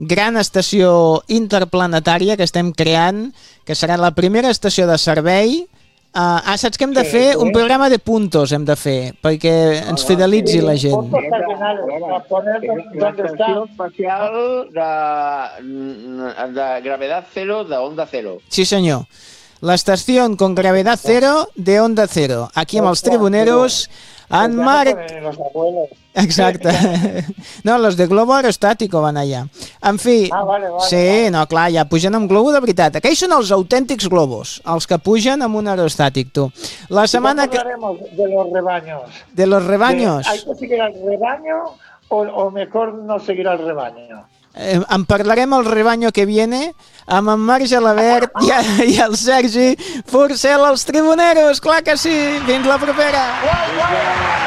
gran estació interplanetària que estem creant, que serà la primera estació de servei. Saps que hem de fer un programa de puntos, hem de fer, perquè ens fidelitzi la gent. La estació espacial de gravedad cero, de onda cero. Sí, senyor. L'estació con gravedad cero de onda cero. Aquí amb els tribuneros, en Marc... Exacte. No, los de globo aerostático van allà. En fi, sí, no, clar, ja pugen amb globo de veritat. Aquells són els autèntics globos, els que pugen amb un aerostàtic, tu. La setmana que... de los rebaños. De los rebaños. ¿Hay que seguir al rebaño o mejor no seguir al rebaño? En parlarem al rebaño que viene amb en Marc Gelabert i el Sergi Forcel als tribuneros, clar que sí, fins la propera.